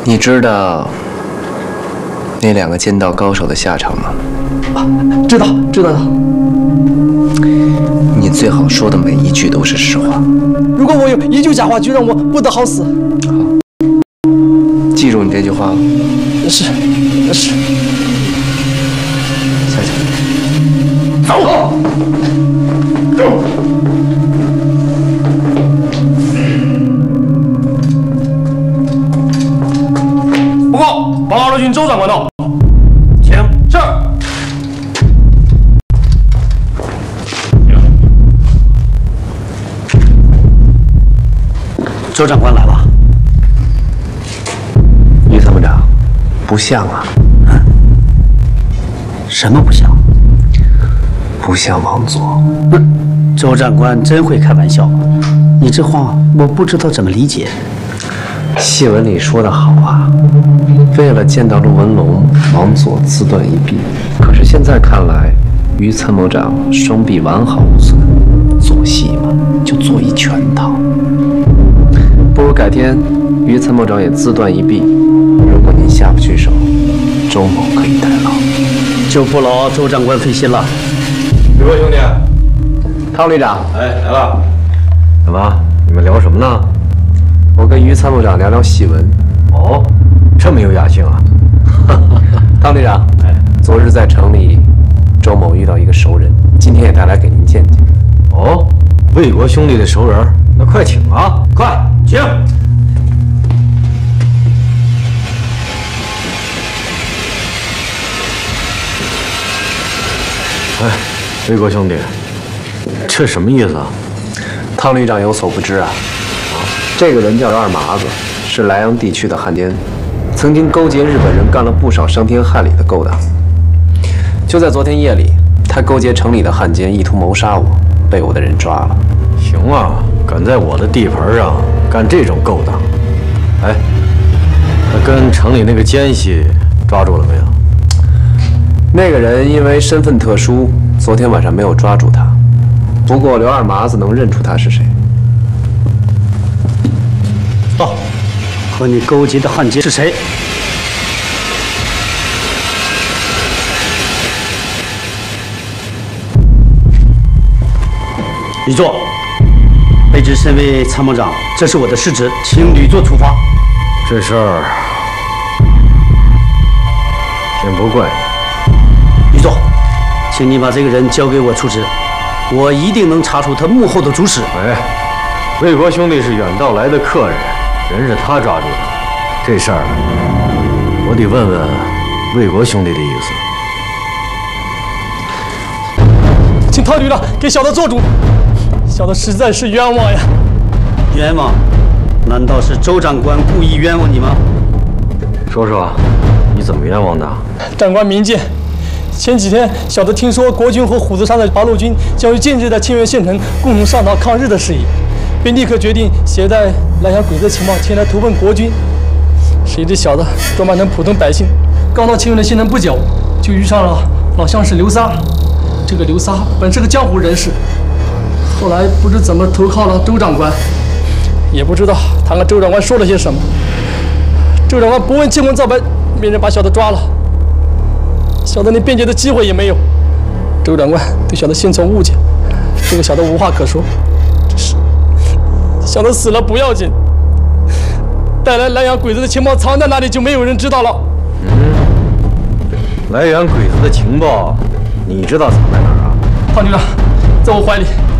你知道那2个剑道高手的下场吗？ 啊，知道的。 你最好说的每一句都是实话。 如果我有一句假话，就让我不得好死。 好，记住你这句话了。 是。 下去。 走。报告，八路军周长官到，请。是。 周长官来了。 于参谋长，不像啊。 什么不像？ 不像王佐。 周长官真会开玩笑，你这话我不知道怎么理解。 戏文里说得好啊，为了见到陆文龙，王佐自断一臂。可是现在看来，于参谋长双臂完好无损，做戏嘛就做一全套。不如改天，于参谋长也自断一臂。如果您下不去手，周某可以代劳。 就不劳周长官费心了。 各位兄弟， 汤旅长， 哎，来了。 怎么？你们聊什么呢？我跟于参谋长聊聊戏文。 哦，这么有雅兴啊！ 汤旅长，昨日在城里，周某遇到一个熟人，今天也带来给您见见。 哦，魏国兄弟的熟人，那快请啊！快请。哎，魏国兄弟，这什么意思啊？ 汤旅长有所不知啊，这个人叫二麻子，是莱阳地区的汉奸，曾经勾结日本人干了不少伤天害理的勾当。就在昨天夜里，他勾结城里的汉奸，意图谋杀我，被我的人抓了。 行啊，敢在我的地盘上干这种勾当！哎，那跟城里那个奸细抓住了没有？ 那个人因为身份特殊，昨天晚上没有抓住他。不过刘二麻子能认出他是谁。 哦，和你勾结的汉奸是谁？李座，卑职身为参谋长，这是我的失职，请屡座处罚。 这事儿先不怪你。 李座，请你把这个人交给我处置，我一定能查出他幕后的主使。 哎，魏国兄弟是远道来的客人，人是他抓住的，这事儿我得问问魏国兄弟的意思。 请汤旅长给小的做主，小的实在是冤枉呀！ 冤枉？难道是周长官故意冤枉你吗？ 说说，你怎么冤枉的？ 长官明鉴，前几天小的听说国军和虎子山的八路军将于近日在清源县城共同商讨抗日的事宜，便立刻决定携带莱阳鬼子情报前来投奔国军。谁知小的装扮成普通百姓，刚到清源的县城不久，就遇上了老乡士刘撒。这个刘撒本是个江湖人士，后来不知怎么投靠了周长官，也不知道他和周长官说了些什么。周长官不问青红皂白，便把小的抓了。小的连辩解的机会也没有。周长官对小的心存误解，这个小的无话可说。只是小的死了不要紧，带来莱阳鬼子的情报藏在哪里就没有人知道了。 莱阳鬼子的情报，你知道藏在哪儿啊？ 汤旅长，在我怀里。